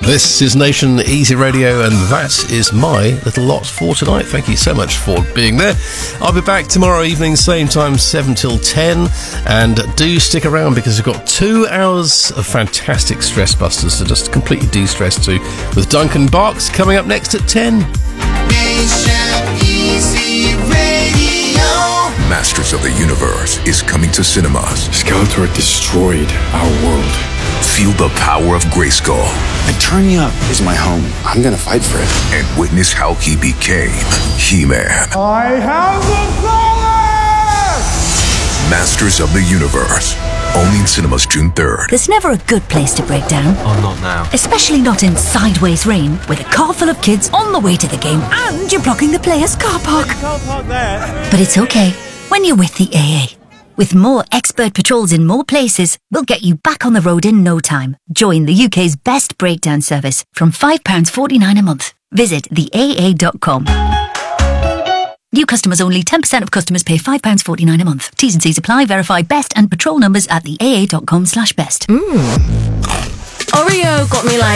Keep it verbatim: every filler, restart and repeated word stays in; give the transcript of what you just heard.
This is Nation Easy Radio, and that is my little lot for tonight. Thank you so much for being there. I'll be back tomorrow evening, same time, seven till ten, and do stick around because we've got two hours of fantastic stress busters to just completely de-stress to, with Duncan Barks coming up next at ten. Nation Easy Radio. Masters of the Universe is coming to cinemas. Skeletor destroyed our world. Feel the power of Grayskull. Eternia is my home. I'm gonna fight for it. And witness how he became He-Man. I have the power! Masters of the Universe. Only in cinemas June third. There's never a good place to break down. Oh, not now. Especially not in sideways rain, with a car full of kids on the way to the game, and you're blocking the players' car park. Can't park there. But it's okay when you're with the A A. With more expert patrols in more places, we'll get you back on the road in no time. Join the U K's best breakdown service from five pounds forty-nine a month. Visit the A A dot com. New customers only. ten percent of customers pay five pounds forty-nine a month. T's and C's apply. Verify best and patrol numbers at the A A dot com slash best. Mmm. Oreo got me like